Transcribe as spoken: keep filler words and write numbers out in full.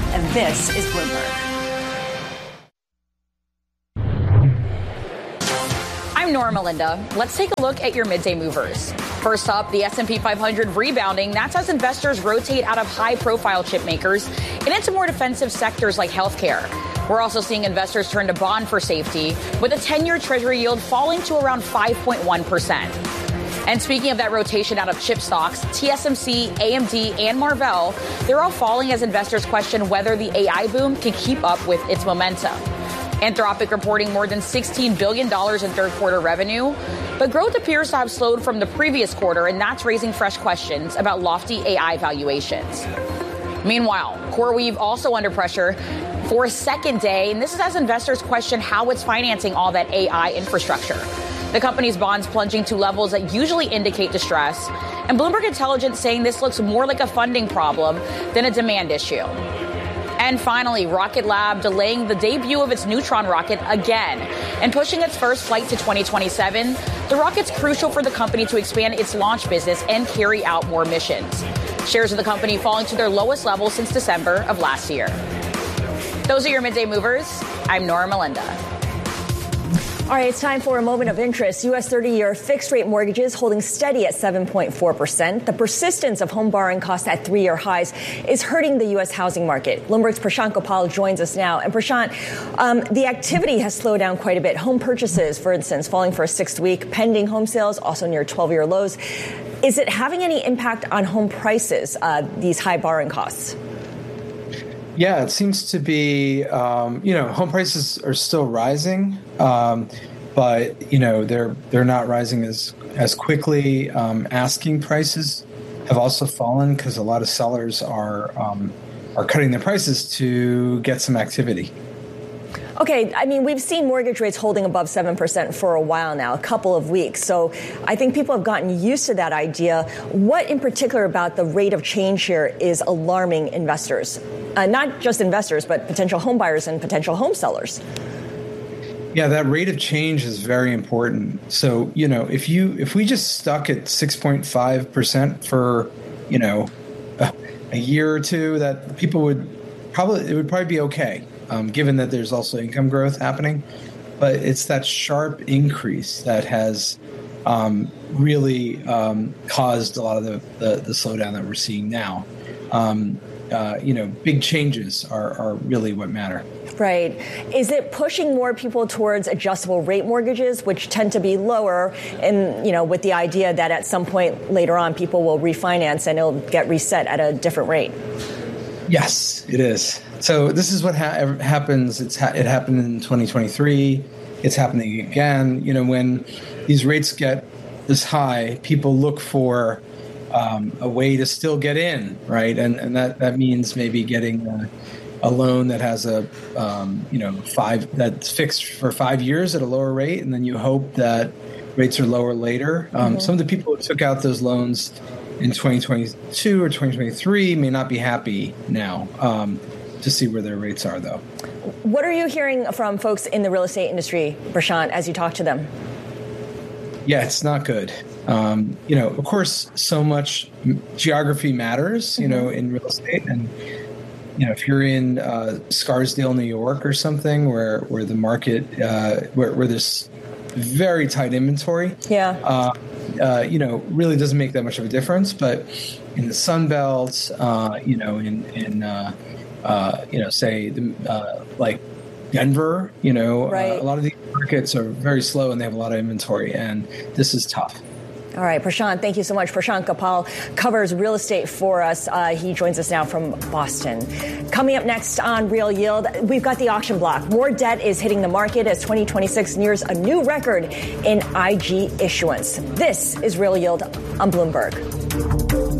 and this is Bloomberg. I'm Nora Melinda. Let's take a look at your midday movers. First up, the S and P five hundred rebounding. That's as investors rotate out of high-profile chip makers and into more defensive sectors like healthcare. We're also seeing investors turn to bond for safety, with a ten-year Treasury yield falling to around five point one percent. And speaking of that rotation out of chip stocks, T S M C, A M D, and Marvell, they're all falling as investors question whether the A I boom can keep up with its momentum. Anthropic reporting more than sixteen billion dollars in third quarter revenue, but growth appears to have slowed from the previous quarter, and that's raising fresh questions about lofty A I valuations. Meanwhile, CoreWeave also under pressure for a second day, and this is as investors question how it's financing all that A I infrastructure. The company's bonds plunging to levels that usually indicate distress, and Bloomberg Intelligence saying this looks more like a funding problem than a demand issue. And finally, Rocket Lab delaying the debut of its Neutron rocket again and pushing its first flight to twenty twenty-seven. The rocket's crucial for the company to expand its launch business and carry out more missions. Shares of the company falling to their lowest level since December of last year. Those are your midday movers. I'm Nora Melinda. All right, it's time for a moment of interest. U S thirty-year fixed-rate mortgages holding steady at seven point four percent. The persistence of home borrowing costs at three-year highs is hurting the U S housing market. Bloomberg's Prashant Gopal joins us now. And Prashant, um, the activity has slowed down quite a bit. Home purchases, for instance, falling for a sixth week. Pending home sales also near twelve-year lows. Is it having any impact on home prices, uh, these high borrowing costs? Yeah, it seems to be, um, you know, home prices are still rising, um, but, you know, they're they're not rising as, as quickly. Um, asking prices have also fallen because a lot of sellers are um, are cutting their prices to get some activity. Okay, I mean, we've seen mortgage rates holding above seven percent for a while now, a couple of weeks. So I think people have gotten used to that idea. What in particular about the rate of change here is alarming investors? Uh, not just investors, but potential home buyers and potential home sellers. Yeah, that rate of change is very important. So, you know, if you if we just stuck at six point five percent for, you know, a, a year or two, that people would probably, it would probably be okay. Um, given that there's also income growth happening. But it's that sharp increase that has um, really um, caused a lot of the, the, the slowdown that we're seeing now. Um, uh, you know, big changes are, are really what matter. Right. Is it pushing more people towards adjustable rate mortgages, which tend to be lower, and, you know, with the idea that at some point later on people will refinance and it'll get reset at a different rate? Yes, it is. So this is what ha- happens. It's ha- it happened in twenty twenty-three. It's happening again. You know, when these rates get this high, people look for um, a way to still get in, right? And and that, that means maybe getting a, a loan that has a um, you know five that's fixed for five years at a lower rate, and then you hope that rates are lower later. Um, mm-hmm. Some of the people who took out those loans in twenty twenty-two or twenty twenty-three may not be happy now. Um, to see where their rates are, though. What are you hearing from folks in the real estate industry, Prashant, as you talk to them? Yeah, it's not good. Um, you know, of course, so much geography matters, you mm-hmm. know, in real estate. And, you know, if you're in uh, Scarsdale, New York or something where, where the market, uh, where, where there's very tight inventory, yeah, uh, uh, you know, really doesn't make that much of a difference. But in the Sun Belt, uh, you know, in, in uh, Uh, you know, say uh, like Denver, you know, right. uh, a lot of these markets are very slow and they have a lot of inventory, and this is tough. All right, Prashant, thank you so much. Prashant Gopal covers real estate for us. Uh, he joins us now from Boston. Coming up next on Real Yield, we've got the auction block. More debt is hitting the market as twenty twenty-six nears a new record in I G issuance. This is Real Yield on Bloomberg.